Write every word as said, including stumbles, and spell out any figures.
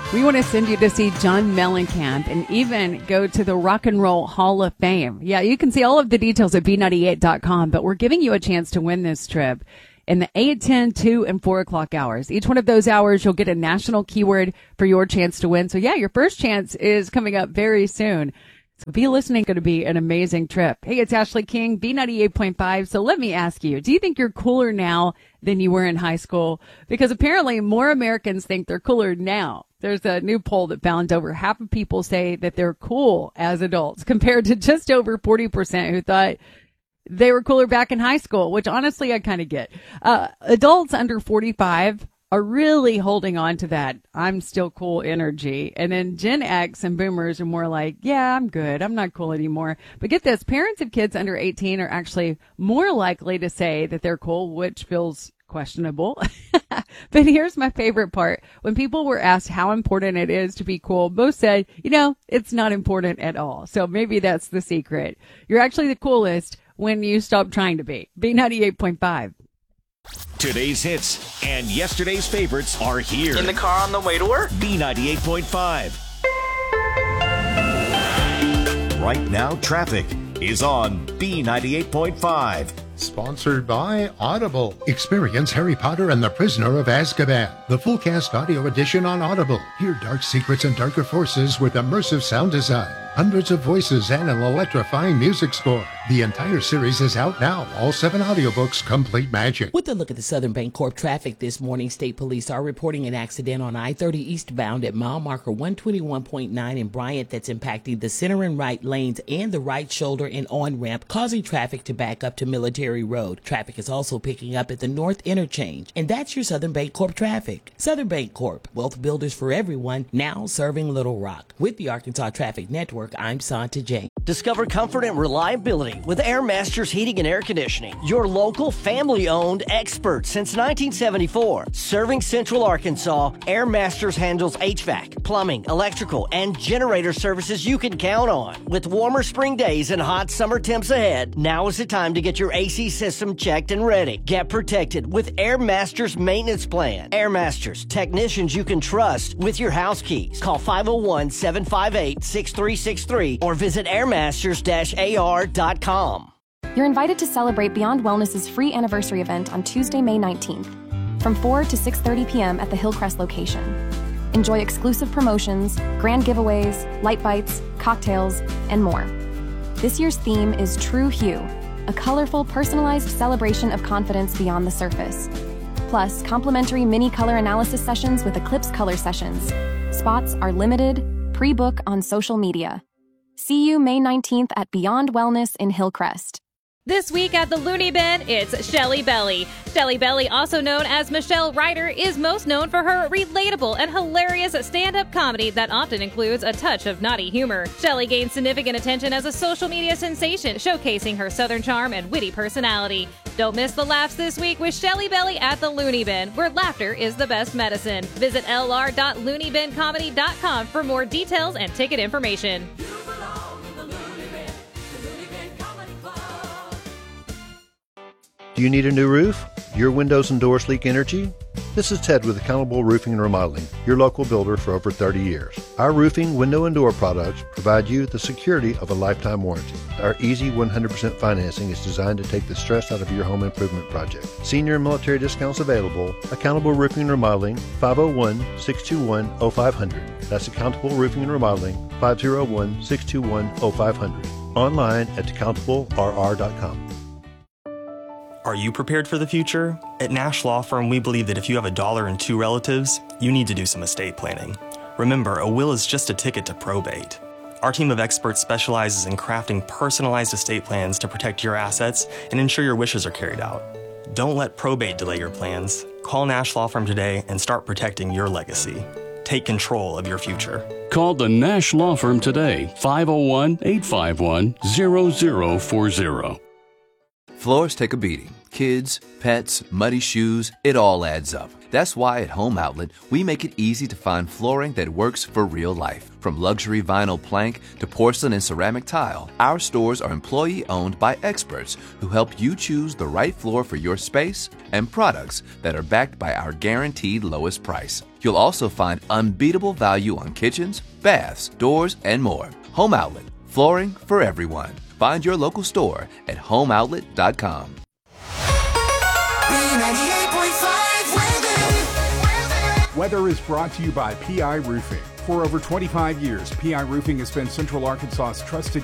We want to send you to see John Mellencamp and even go to the Rock and Roll Hall of Fame. Yeah, you can see all of the details at B ninety-eight dot com, but we're giving you a chance to win this trip in the eight, ten, two, and four o'clock hours. Each one of those hours, you'll get a national keyword for your chance to win. So, yeah, your first chance is coming up very soon. So be listening. Going to be an amazing trip. Hey, it's Ashley King, B ninety-eight point five. So let me ask you, do you think you're cooler now than you were in high school? Because apparently more Americans think they're cooler now. There's a new poll that found over half of people say that they're cool as adults compared to just over forty percent who thought they were cooler back in high school, which honestly I kind of get. Uh, adults under forty-five are really holding on to that I'm still cool energy. And then Gen X and boomers are more like, yeah, I'm good. I'm not cool anymore. But get this, parents of kids under eighteen are actually more likely to say that they're cool, which feels questionable. But here's my favorite part. When people were asked how important it is to be cool, most said, you know, it's not important at all. So maybe that's the secret. You're actually the coolest when you stop trying to be. B ninety-eight point five. Today's hits and yesterday's favorites are here. In the car on the way to work. B ninety-eight point five. Right now, traffic is on B ninety-eight point five. Sponsored by Audible. Experience Harry Potter and the Prisoner of Azkaban, the full cast audio edition on Audible. Hear dark secrets and darker forces with immersive sound design, hundreds of voices, and an electrifying music score. The entire series is out now. All seven audiobooks, complete magic. With a look at the Southern Bancorp traffic this morning, state police are reporting an accident on I thirty eastbound at mile marker one twenty-one point nine in Bryant that's impacting the center and right lanes and the right shoulder and on-ramp, causing traffic to back up to Military Road. Traffic is also picking up at the North Interchange. And that's your Southern Bancorp traffic. Southern Bancorp, wealth builders for everyone, now serving Little Rock. With the Arkansas Traffic Network, I'm Santa J. Discover comfort and reliability with Air Masters Heating and Air Conditioning. Your local, family-owned expert since nineteen seventy-four. Serving Central Arkansas, Air Masters handles H V A C, plumbing, electrical, and generator services you can count on. With warmer spring days and hot summer temps ahead, now is the time to get your A C system checked and ready. Get protected with Air Masters Maintenance Plan. Air Masters, technicians you can trust with your house keys. Call five oh one, seven five eight, six three six three or visit air masters dash a r dot com. You're invited to celebrate Beyond Wellness's free anniversary event on Tuesday, May nineteenth, from four to six thirty p.m. at the Hillcrest location. Enjoy exclusive promotions, grand giveaways, light bites, cocktails, and more. This year's theme is True Hue, a colorful, personalized celebration of confidence beyond the surface. Plus, complimentary mini color analysis sessions with Eclipse Color Sessions. Spots are limited. Pre-book on social media. See you May nineteenth at Beyond Wellness in Hillcrest. This week at the Looney Bin, it's Shelly Belly. Shelly Belly, also known as Michelle Ryder, is most known for her relatable and hilarious stand-up comedy that often includes a touch of naughty humor. Shelly gained significant attention as a social media sensation, showcasing her southern charm and witty personality. Don't miss the laughs this week with Shelly Belly at the Looney Bin, where laughter is the best medicine. Visit l r dot looney bin comedy dot com for more details and ticket information. Do you need a new roof? Your windows and doors leak energy? This is Ted with Accountable Roofing and Remodeling, your local builder for over thirty years. Our roofing, window, and door products provide you the security of a lifetime warranty. Our easy one hundred percent financing is designed to take the stress out of your home improvement project. Senior and military discounts available. Accountable Roofing and Remodeling, five oh one, six two one, oh five hundred. That's Accountable Roofing and Remodeling, five oh one, six two one, oh five hundred. Online at accountable r r dot com. Are you prepared for the future? At Nash Law Firm, we believe that if you have a dollar and two relatives, you need to do some estate planning. Remember, a will is just a ticket to probate. Our team of experts specializes in crafting personalized estate plans to protect your assets and ensure your wishes are carried out. Don't let probate delay your plans. Call Nash Law Firm today and start protecting your legacy. Take control of your future. Call the Nash Law Firm today, five oh one, eight five one, oh oh four oh. Floors take a beating. Kids, pets, muddy shoes, it all adds up. That's why at Home Outlet, we make it easy to find flooring that works for real life. From luxury vinyl plank to porcelain and ceramic tile, our stores are employee-owned by experts who help you choose the right floor for your space and products that are backed by our guaranteed lowest price. You'll also find unbeatable value on kitchens, baths, doors, and more. Home Outlet, flooring for everyone. Find your local store at home outlet dot com. Weather is brought to you by P I Roofing. For over twenty-five years, P I Roofing has been Central Arkansas's trusted